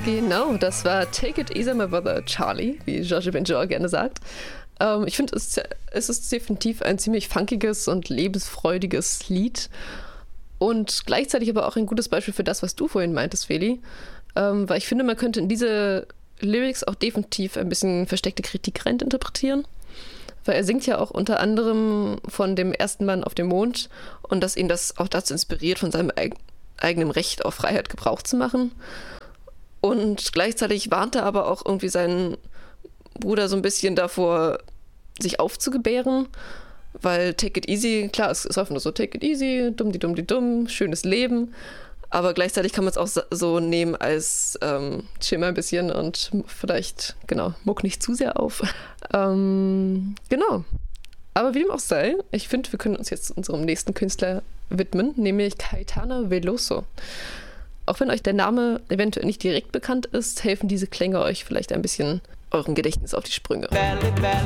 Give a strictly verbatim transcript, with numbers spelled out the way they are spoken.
Genau, das war Take It Easy, My Brother Charlie, wie George Benjor gerne sagt. Ähm, ich finde, es, es ist definitiv ein ziemlich funkiges und lebensfreudiges Lied und gleichzeitig aber auch ein gutes Beispiel für das, was du vorhin meintest, Feli. Ähm, weil ich finde, man könnte in diese Lyrics auch definitiv ein bisschen versteckte Kritik reininterpretieren. Weil er singt ja auch unter anderem von dem ersten Mann auf dem Mond und dass ihn das auch dazu inspiriert, von seinem eig- eigenen Recht auf Freiheit Gebrauch zu machen. Und gleichzeitig warnt er aber auch irgendwie seinen Bruder so ein bisschen davor, sich aufzugebären, weil Take It Easy, klar, es ist einfach nur so Take It Easy, dumm die dumm die dumm, schönes Leben, aber gleichzeitig kann man es auch so nehmen als ähm, chill mal ein bisschen und vielleicht, genau, muck nicht zu sehr auf. ähm, genau. Aber wie dem auch sei, ich finde, wir können uns jetzt unserem nächsten Künstler widmen, nämlich Caetano Veloso. Auch wenn euch der Name eventuell nicht direkt bekannt ist, helfen diese Klänge euch vielleicht ein bisschen eurem Gedächtnis auf die Sprünge. Belly, belly,